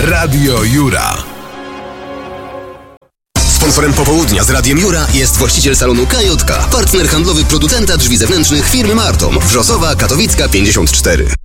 Radio Jura. Sponsorem popołudnia z Radiem Jura jest właściciel salonu Kajotka, partner handlowy producenta drzwi zewnętrznych firmy Martom, Wrzosowa, Katowicka 54.